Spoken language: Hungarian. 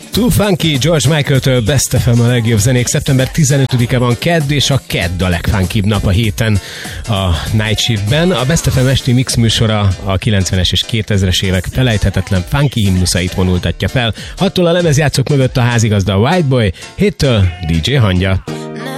Too Funky, George Michael-től Best FM a legjobb zenék. Szeptember 15-e van kedd, és a kedd a legfunkibb nap a héten a Night Shiftben. A Best FM esti mix műsora a 90-es és 2000-es évek felejthetetlen funky himnuszait vonultatja fel. 6-tól a lemezjátszók mögött a házigazda a White Boy, 7-től DJ Hangya.